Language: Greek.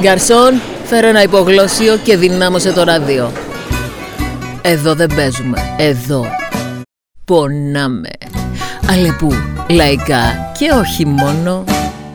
Γκαρσόν, φέρε ένα υπογλώσσιο και δυνάμωσε το ράδιο. Εδώ δεν παίζουμε, εδώ πονάμε. Αλεπού, λαϊκά και όχι μόνο.